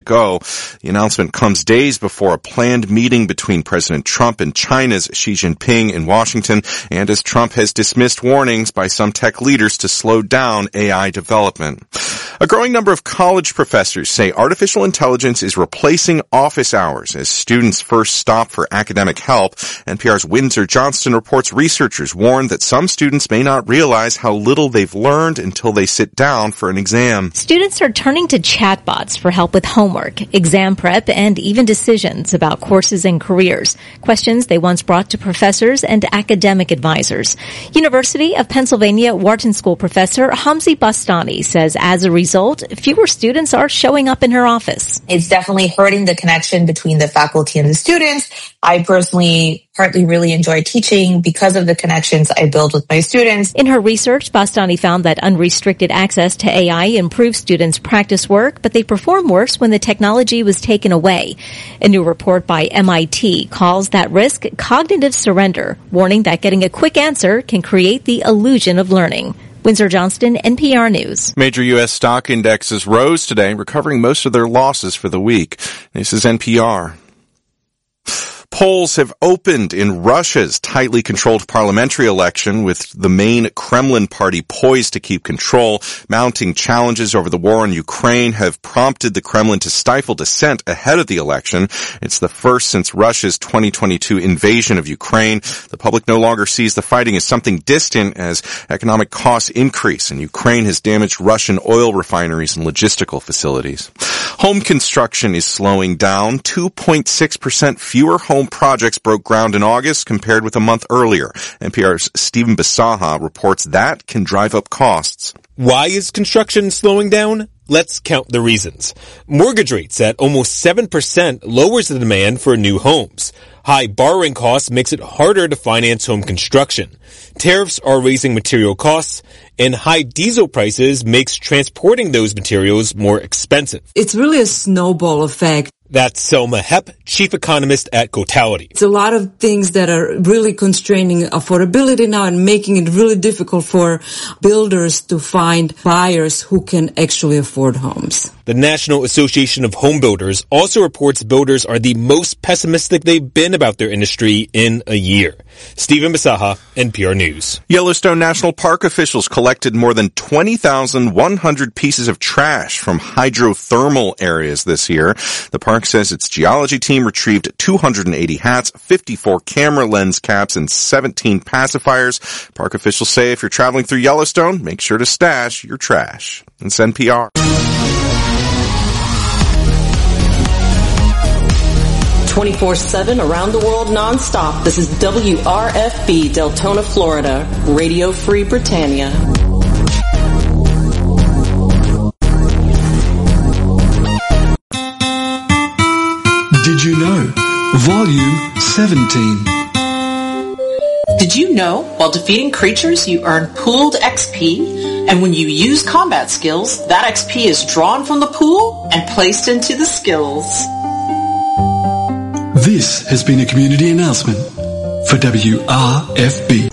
go. The announcement comes days before a planned meeting between President Trump and China's Xi Jinping in Washington, and as Trump has dismissed warnings by some tech leaders to slow down AI development. A growing number of college professors say artificial intelligence is replacing office hours as students first stop for academic help. NPR's Windsor Johnston reports researchers warn that some students may not realize how little they've learned until they sit down for an exam. Students are turning to chatbots for help with homework, exam prep, and even decisions about courses and careers, questions they once brought to professors and academic advisors. University of Pennsylvania Wharton School professor Hamzy Bastani says as a result, fewer students are showing up in her office. It's definitely hurting the connection between the faculty and the students. I personally partly really enjoy teaching because of the connections I build with my students. In her research, Bastani found that unrestricted access to AI improves students' practice work, but they perform worse when the technology was taken away. A new report by MIT calls that risk cognitive surrender, warning that getting a quick answer can create the illusion of learning. Windsor Johnston, NPR News. Major U.S. stock indexes rose today, recovering most of their losses for the week. This is NPR. Polls have opened in Russia's tightly controlled parliamentary election, with the main Kremlin party poised to keep control. Mounting challenges over the war in Ukraine have prompted the Kremlin to stifle dissent ahead of the election. It's the first since Russia's 2022 invasion of Ukraine. The public no longer sees the fighting as something distant as economic costs increase, and Ukraine has damaged Russian oil refineries and logistical facilities. Home construction is slowing down. 2.6% fewer home projects broke ground in August compared with a month earlier. NPR's Stephen Bisaha reports that can drive up costs. Why is construction slowing down? Let's count the reasons. Mortgage rates at almost 7% lowers the demand for new homes. High borrowing costs makes it harder to finance home construction. Tariffs are raising material costs, and high diesel prices makes transporting those materials more expensive. It's really a snowball effect. That's Selma Hepp, chief economist at Cotality. It's a lot of things that are really constraining affordability now and making it really difficult for builders to find buyers who can actually afford homes. The National Association of Home Builders also reports builders are the most pessimistic they've been about their industry in a year. Stephen Bisaha, NPR News. Yellowstone National Park officials collected more than 20,100 pieces of trash from hydrothermal areas this year. The park says its geology team retrieved 280 hats, 54 camera lens caps, and 17 pacifiers. Park officials say if you're traveling through Yellowstone, make sure to stash your trash. It's NPR. 24/7 around the world nonstop. This is WRFB, Deltona, Florida, Radio Free Britannia. Did you know? Volume 17. Did you know while defeating creatures you earn pooled XP? And when you use combat skills, that XP is drawn from the pool and placed into the skills. This has been a community announcement for WRFB.